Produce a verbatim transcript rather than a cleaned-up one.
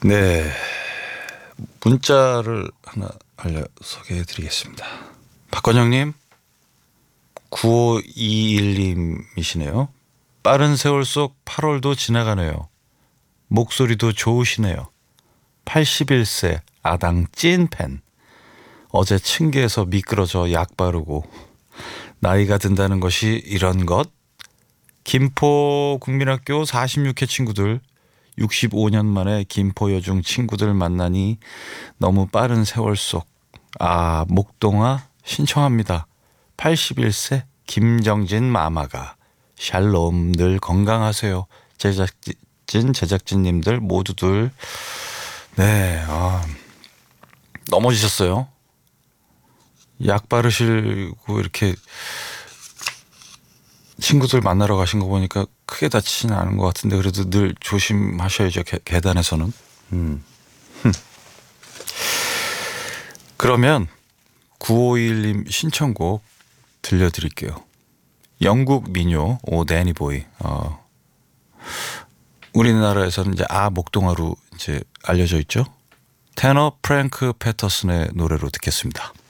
네, 문자를 하나 알려 소개해 드리겠습니다. 박건영님, 구오이일님이시네요. 빠른 세월 속 팔월도 지나가네요. 목소리도 좋으시네요. 팔십일 세 아당 찐팬. 어제 층계에서 미끄러져 약 바르고 나이가 든다는 것이 이런 것. 김포 국민학교 사십육 회 친구들, 육십오 년 만에 김포 여중 친구들 만나니 너무 빠른 세월 속. 아, 목동아 신청합니다. 팔십일 세 김정진 마마가. 샬롬, 늘 건강하세요. 제작진 제작진님들 모두들. 네, 아, 넘어지셨어요. 약 바르시고 이렇게 친구들 만나러 가신 거 보니까 크게 다치지는 않은 것 같은데 그래도 늘 조심하셔야죠. 계, 계단에서는. 음. 그러면 구오이일님 신청곡 들려드릴게요. 영국 민요 오 데니보이. 어, 우리나라에서는 이제 아 목동아로 이제 알려져 있죠. 테너 프랭크 패터슨의 노래로 듣겠습니다.